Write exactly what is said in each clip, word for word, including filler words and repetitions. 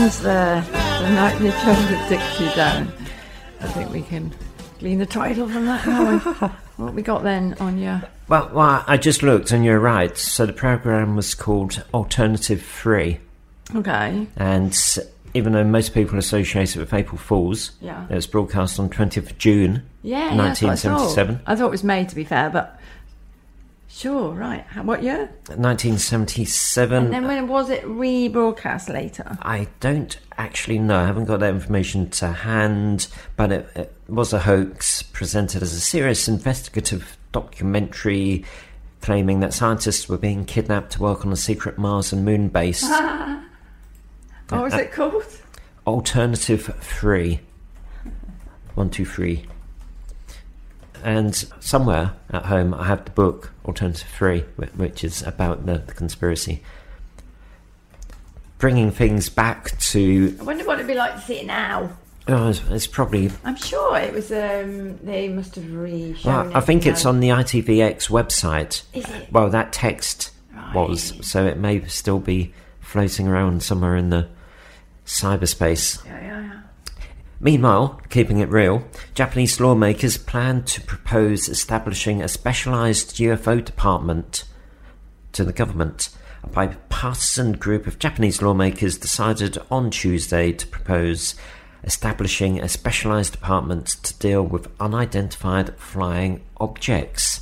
as the, the Nightly Chocolate takes you down. I think we can glean the title from that, can't we? What we got then on your... Well, well, I just looked and you're right. So the programme was called Alternative Free. Okay. And even though most people associate it with April Fools, yeah. it was broadcast on twentieth of June, yeah, nineteen seventy-seven. Yeah, I, I thought it was May, to be fair, but sure, right. What year? nineteen seventy-seven. And then when was it rebroadcast later? I don't actually know. I haven't got that information to hand, but it, it was a hoax presented as a serious investigative documentary claiming that scientists were being kidnapped to work on a secret Mars and Moon base. What was it called? Alternative Free. One, two, three. And somewhere at home I have the book Alternative Free, which is about the, the conspiracy. Bringing things back to... I wonder what it'd be like to see it now. Oh, it's, it's probably... I'm sure it was... Um, they must have re-shown well, it. I think it's on the I T V X website. Is it? Well, that text right. was, so it may still be floating around somewhere in the cyberspace. Yeah, yeah, yeah. Meanwhile, keeping it real, Japanese lawmakers plan to propose establishing a specialised U F O department to the government. A bipartisan group of Japanese lawmakers decided on Tuesday to propose establishing a specialised department to deal with unidentified flying objects.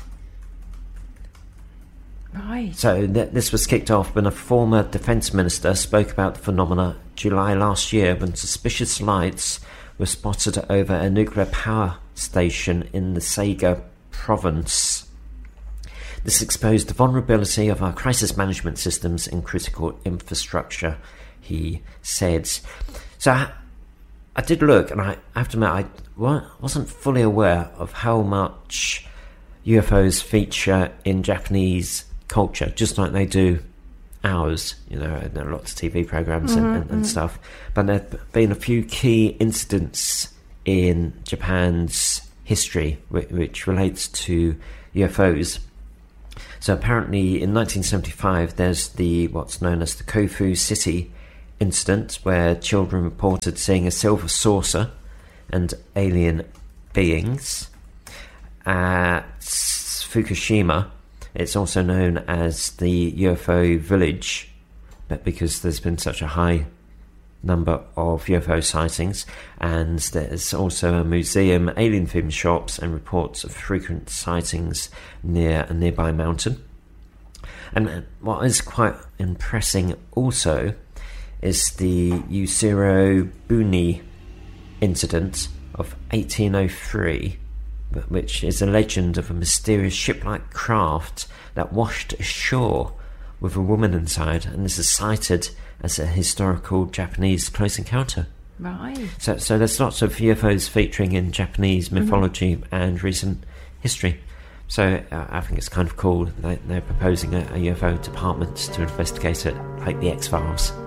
Right. So th- this was kicked off when a former defence minister spoke about the phenomena July last year when suspicious lights were spotted over a nuclear power station in the Sega province. This exposed the vulnerability of our crisis management systems and critical infrastructure, he said. So I, I did look, and I have to admit I wasn't fully aware of how much U F Os feature in Japanese culture, just like they do ours. You know, there are lots of T V programs mm-hmm, and, and, and mm-hmm. stuff. But there have been a few key incidents in Japan's history which, which relates to U F Os. So apparently in nineteen seventy-five there's the what's known as the Kofu City incident, where children reported seeing a silver saucer and alien beings. At Fukushima, it's also known as the U F O village, but because there's been such a high number of U F O sightings, and there's also a museum, alien themed shops, and reports of frequent sightings near a nearby mountain. And what is quite impressive also is the Yusiro Buni incident of eighteen oh three, which is a legend of a mysterious ship-like craft that washed ashore with a woman inside, and this is cited as a historical Japanese close encounter. Right. So, so there's lots of U F Os featuring in Japanese mythology mm-hmm. and recent history. So uh, I think it's kind of cool that they're proposing a, a U F O department to investigate it, like the X-Files.